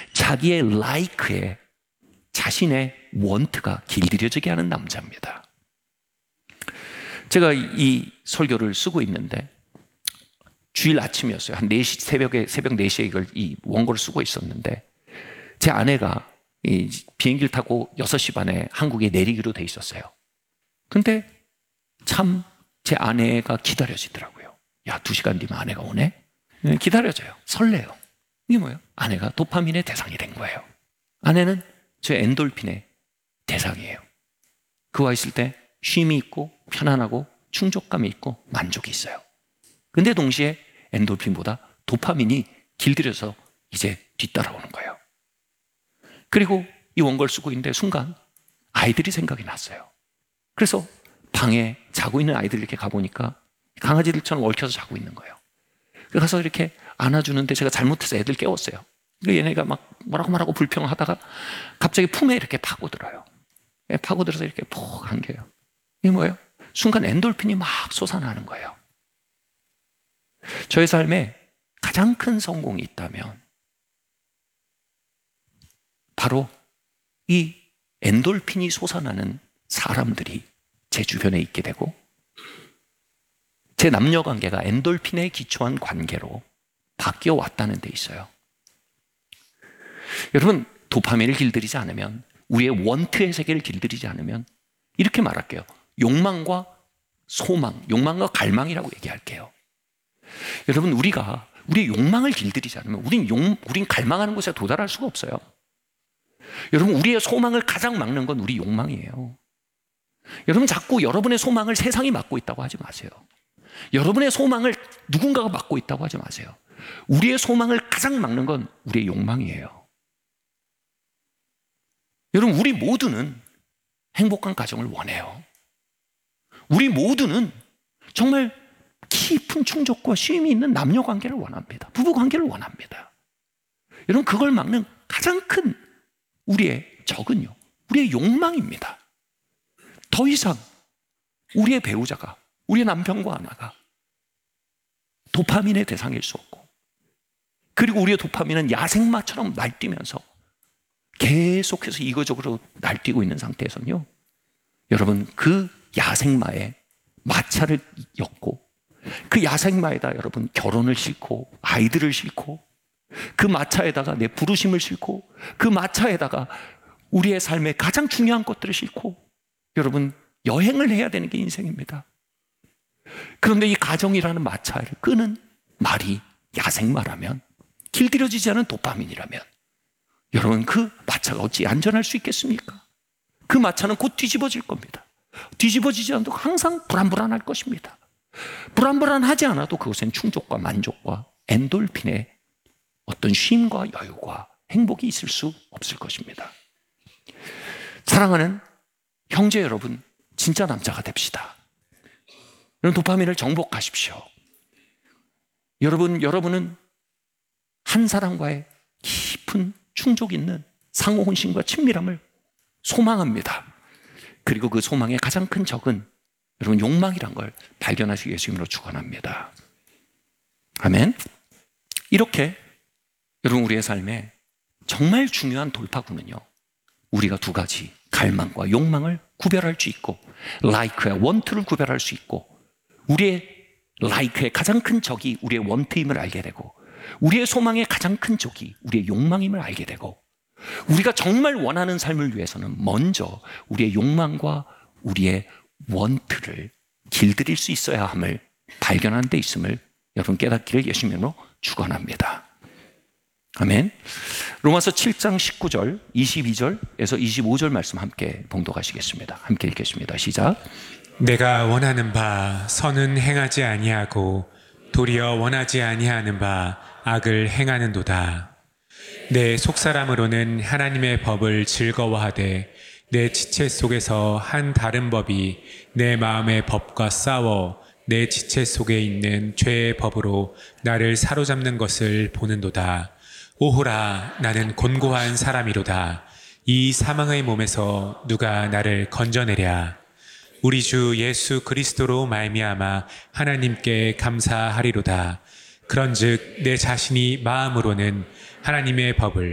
자기의 like에 자신의 want가 길들여지게 하는 남자입니다. 제가 이 설교를 쓰고 있는데 주일 아침이었어요. 한 4시, 새벽 4시에 이 원고를 쓰고 있었는데 제 아내가 이 비행기를 타고 6시 반에 한국에 내리기로 돼 있었어요. 근데 참 제 아내가 기다려지더라고요. 야, 2시간 뒤면 아내가 오네? 기다려져요. 설레요. 이게 뭐예요? 아내가 도파민의 대상이 된 거예요. 아내는 제 엔돌핀의 대상이에요. 그와 있을 때 쉼이 있고 편안하고 충족감이 있고 만족이 있어요. 근데 동시에 엔돌핀보다 도파민이 길들여서 이제 뒤따라오는 거예요. 그리고 이 원고를 쓰고 있는데 순간 아이들이 생각이 났어요. 그래서 방에 자고 있는 아이들 이렇게 가보니까 강아지들처럼 얽혀서 자고 있는 거예요. 가서 이렇게 안아주는데 제가 잘못해서 애들 깨웠어요. 얘네가 막 뭐라고 말하고 불평하다가 갑자기 품에 이렇게 파고들어요. 파고들어서 이렇게 푹 안겨요. 이게 뭐예요? 순간 엔돌핀이 막 솟아나는 거예요. 저의 삶에 가장 큰 성공이 있다면 바로 이 엔돌핀이 솟아나는 사람들이 제 주변에 있게 되고 제 남녀 관계가 엔돌핀에 기초한 관계로 바뀌어 왔다는 데 있어요. 여러분, 도파민을 길들이지 않으면, 우리의 원트의 세계를 길들이지 않으면 이렇게 말할게요. 욕망과 소망, 욕망과 갈망이라고 얘기할게요. 여러분, 우리가 우리의 욕망을 길들이지 않으면 우린 갈망하는 곳에 도달할 수가 없어요. 여러분, 우리의 소망을 가장 막는 건 우리 욕망이에요. 여러분, 자꾸 여러분의 소망을 세상이 막고 있다고 하지 마세요. 여러분의 소망을 누군가가 막고 있다고 하지 마세요. 우리의 소망을 가장 막는 건 우리의 욕망이에요. 여러분, 우리 모두는 행복한 가정을 원해요. 우리 모두는 정말 깊은 충족과 쉼이 있는 남녀 관계를 원합니다. 부부 관계를 원합니다. 여러분, 그걸 막는 가장 큰 우리의 적은요, 우리의 욕망입니다. 더 이상 우리의 배우자가, 우리의 남편과 아내가 도파민의 대상일 수 없고, 그리고 우리의 도파민은 야생마처럼 날뛰면서 계속해서 이거저거로 날뛰고 있는 상태에서는요, 여러분, 그 야생마에 마차를 엮고 그 야생마에다 여러분 결혼을 싣고 아이들을 싣고 그 마차에다가 내 부르심을 싣고 그 마차에다가 우리의 삶의 가장 중요한 것들을 싣고 여러분 여행을 해야 되는 게 인생입니다. 그런데 이 가정이라는 마차를 끄는 말이 야생마라면, 길들여지지 않은 도파민이라면 여러분, 그 마차가 어찌 안전할 수 있겠습니까? 그 마차는 곧 뒤집어질 겁니다. 뒤집어지지 않아도 항상 불안불안할 것입니다. 불안불안하지 않아도 그것엔 충족과 만족과 엔돌핀의 어떤 쉼과 여유와 행복이 있을 수 없을 것입니다. 사랑하는 형제 여러분, 진짜 남자가 됩시다. 여러분, 도파민을 정복하십시오. 여러분은 한 사람과의 깊은 충족 있는 상호 혼신과 친밀함을 소망합니다. 그리고 그 소망의 가장 큰 적은 여러분 욕망이란 걸 발견하시기 위해서 예수님으로 축원합니다. 아멘. 이렇게 여러분, 우리의 삶에 정말 중요한 돌파구는요, 우리가 두 가지, 갈망과 욕망을 구별할 수 있고 like와 want를 구별할 수 있고, 우리의 like의 가장 큰 적이 우리의 want임을 알게 되고 우리의 소망의 가장 큰 적이 우리의 욕망임을 알게 되고, 우리가 정말 원하는 삶을 위해서는 먼저 우리의 욕망과 우리의 want를 길들일 수 있어야 함을 발견하는 데 있음을 여러분 깨닫기를 예수님으로 축원합니다. 아멘. 로마서 7장 19절, 22절에서 25절 말씀 함께 봉독하시겠습니다. 함께 읽겠습니다. 시작. 내가 원하는 바 선은 행하지 아니하고 도리어 원하지 아니하는 바 악을 행하는도다. 내 속사람으로는 하나님의 법을 즐거워하되 내 지체 속에서 한 다른 법이 내 마음의 법과 싸워 내 지체 속에 있는 죄의 법으로 나를 사로잡는 것을 보는도다. 오호라, 나는 곤고한 사람이로다. 이 사망의 몸에서 누가 나를 건져내랴. 우리 주 예수 그리스도로 말미암아 하나님께 감사하리로다. 그런즉 내 자신이 마음으로는 하나님의 법을